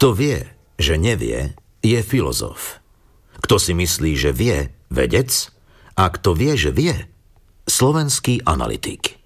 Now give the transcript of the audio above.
Kto vie, že nevie, je filozof. Kto si myslí, že vie, vedec. A kto vie, že vie, slovenský analytik.